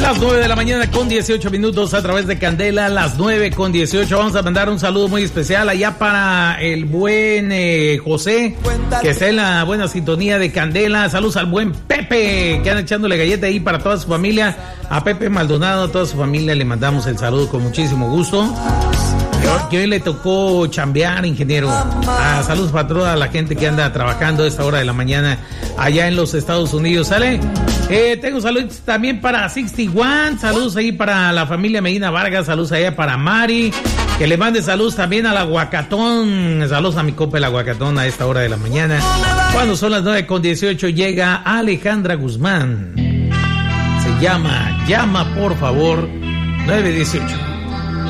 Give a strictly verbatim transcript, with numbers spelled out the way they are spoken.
Las nueve de la mañana con dieciocho minutos a través de Candela, las nueve con dieciocho. Vamos a mandar un saludo muy especial allá para el buen eh, José, que está en la buena sintonía de Candela. Saludos al buen Pepe, que anda echándole galleta ahí para toda su familia. A Pepe Maldonado, a toda su familia le mandamos el saludo con muchísimo gusto. Que hoy le tocó chambear, ingeniero. Ah, saludos para toda la gente que anda trabajando a esta hora de la mañana allá en los Estados Unidos. ¿Sale? Eh, tengo saludos también para sesenta y uno. Saludos ahí para la familia Medina Vargas. Saludos allá para Mari. Que le mande saludos también a la Aguacatón. Saludos a mi compa el Aguacatón a esta hora de la mañana. Cuando son las nueve con dieciocho llega Alejandra Guzmán. Se llama Llama por favor. nueve dieciocho.